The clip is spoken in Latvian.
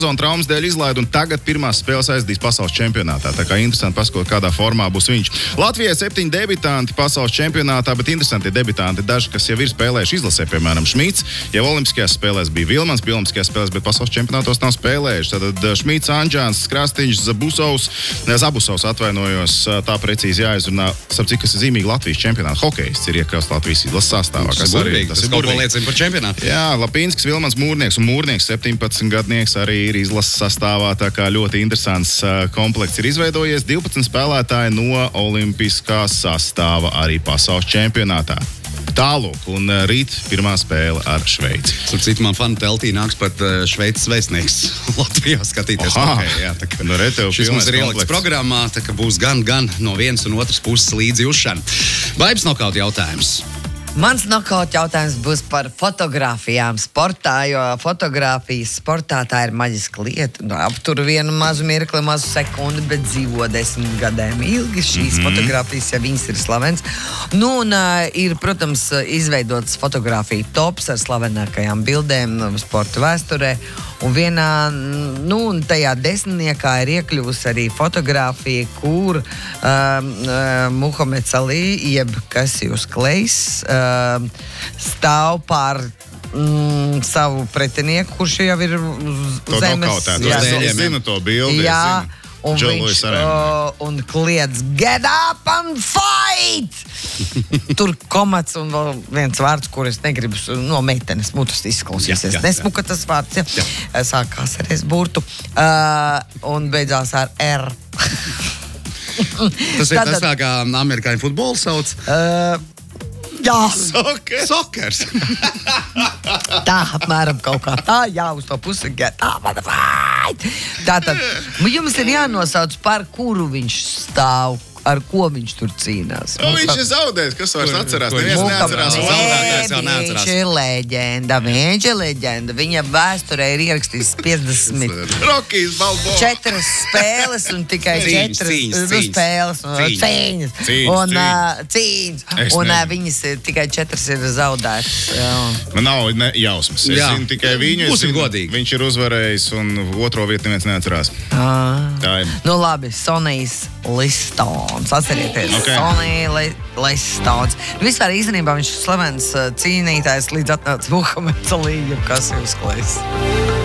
traumas dēļ izlaida un tagad pirmās spēles aizdīs pasaules čempionātā. Tā kā interesanti paskot, kādā formā būs viņš. Latvijai 7 debitanti pasaules čempionātā, bet interesanti debitanti daži, kas jau ir spēlējuši izlasē, piemēram, Šmīts. Jau olimpiskajās spēlēs bija Vilmans, bija olimpiskajās spēlēs, bet pasaules čempionātos nav spēlējuši. Tātad Šmīts, Anģāns, Krastīņš, Zabusovs atvainojos, tā precīzi jāizrunā. Starp cik, kas ir zīmīgi Latvijas čempionāta hokejists ir iekļauts Latvijas izlases sastāvā. Tas ir burvīgi par čempionātu. Jā, Lapīnskis, Vilmans, Mūrnieks un Mūrnieks 17-gadnieks arī ir izlases sastāvā, tā kā ļoti interesants komplekts ir izveidojies. 12 spēlētāji no olimpiskā sastāva arī pasaules čempionātā. Tālūk, un rīt pirmā spēle ar Šveici. Starp citu, man fanu teltī nāks pat Šveices vēstnieks Latvijā skatīties. Jā, tā kā šis mums ir ielikts programmā, tā kā būs gan no vienas un otras puses līdzi uzšana. Baibs nokaut jautājums. Mans nokaut jautājums būs par fotogrāfijām sportā, jo fotogrāfijas sportā tā ir maģiska lieta. Aptur vienu mazu mirkli, mazu sekundi, bet dzīvo 10 gadiem ilgi. Šīs fotogrāfijas, ja viņas ir slavens. Nu, un ir, protams, izveidots fotogrāfija tops ar slavenākajām bildēm sporta vēsturē. Un vienā, un tajā 10. ir iekļuvusi arī fotogrāfija, kur Muhameds Ali, jeb Kasijus Klejs, stāv pār savu pretinieku, kurš jau ir uz zemes. Es zinu to bildi. Jā, un viņš kliedz get up and fight! Tur komats un vēl viens vārds, kur es negribu no meitenes mutas izklausīsies. Nesmuka tas vārds, sākās ar S burtu un beidzās ar R. Tas ir tas tā, kā amerikāņu futbolu sauc? Jā. Sokers. Tā apmēram kaut kā tā, jā, uz to pusi get up and fight! Tātad, jums ir jānosauc, par kuru viņš stāv. Ar ko viņš tur cīnās? Viņš ir zaudējis, kas vairs atcerās? Neviens neatcerās. Viņš ir leģenda. Viņa vēsturē ir ierakstījis 50. Rokijs Balboa. 4 spēles un tikai 4 spēles. Cīņas. Un viņas tikai 4 ir zaudētas. Man nav jausmas. Es zinu tikai viņu. Būsim godīgi. Viņš ir uzvarējis un otro vietu neviens neatcerās. Nu labi, Sonijs Listons. Atcerieties, Sonija Listons. Vispār īstenībā viņš ir slavens cīnītājs līdz atnāca Muhameds Ali, kas ir uzklājis.